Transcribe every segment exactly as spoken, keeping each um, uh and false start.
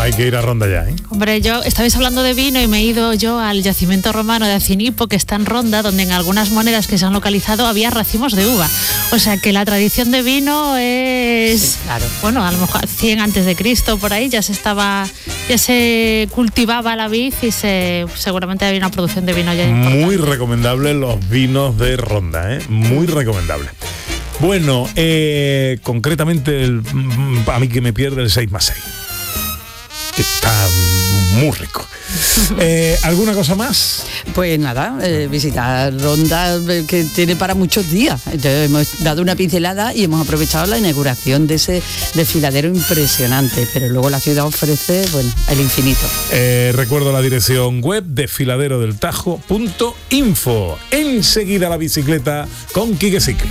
hay que ir a Ronda ya, ¿eh? Hombre, yo estabais hablando de vino y me he ido yo al yacimiento romano de Acinipo, que está en Ronda, donde en algunas monedas que se han localizado había racimos de uva. O sea que la tradición de vino es, sí, claro. Bueno, a lo mejor cien antes de Cristo, por ahí ya se estaba, ya se cultivaba la vid y se seguramente había una producción de vino ya importante. Muy recomendable los vinos de Ronda, ¿eh? Muy recomendable. Bueno, eh, concretamente el, a mí que me pierde el seis más seis. Está muy rico. Eh, ¿Alguna cosa más? Pues nada, eh, visitar Ronda, eh, que tiene para muchos días. Entonces hemos dado una pincelada y hemos aprovechado la inauguración de ese desfiladero impresionante, pero luego la ciudad ofrece, bueno, el infinito. Eh, recuerdo la dirección web desfiladero del tajo punto info. Enseguida la bicicleta con Quique Cicle.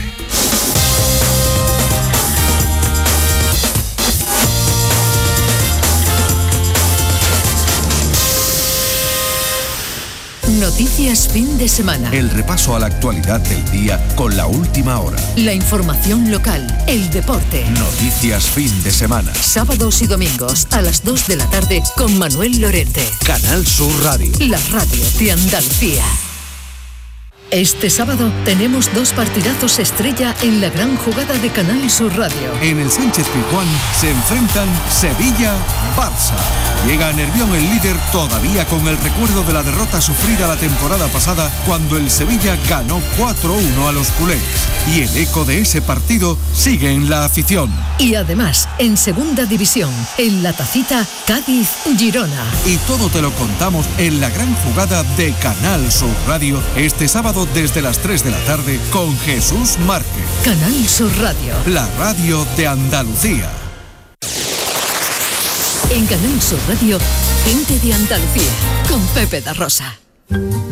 Noticias fin de semana. El repaso a la actualidad del día con la última hora. La información local, el deporte. Noticias fin de semana. Sábados y domingos a las dos de la tarde con Manuel Lorente. Canal Sur Radio. La radio de Andalucía. Este sábado tenemos dos partidazos estrella en la gran jugada de Canal Sur Radio. En el Sánchez Pizjuán se enfrentan Sevilla-Barça. Llega a Nervión el líder todavía con el recuerdo de la derrota sufrida la temporada pasada cuando el Sevilla ganó cuatro uno a los culés. Y el eco de ese partido sigue en la afición. Y además, en segunda división, en la Tacita, Cádiz-Girona. Y todo te lo contamos en la gran jugada de Canal Sur Radio este sábado desde las tres de la tarde con Jesús Márquez. Canal Sur Radio. La radio de Andalucía. En Canal Sur Radio, gente de Andalucía, con Pepe da Rosa.